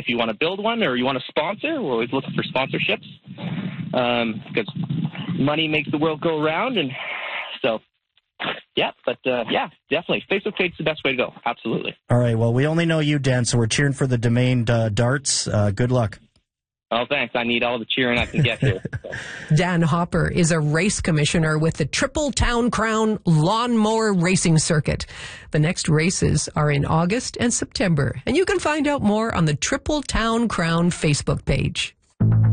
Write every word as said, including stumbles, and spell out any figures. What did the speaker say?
if you want to build one or you want to sponsor. We're always looking for sponsorships um, because money makes the world go around. And so, yeah, but uh, yeah, definitely. Facebook page is the best way to go. Absolutely. All right. Well, we only know you, Dan, so we're cheering for the Domain uh, darts. Uh, good luck. Oh, thanks. I need all the cheering I can get here. Dan Hopper is a race commissioner with the Triple Town Crown Lawnmower Racing Circuit. The next races are in August and September, and you can find out more on the Triple Town Crown Facebook page.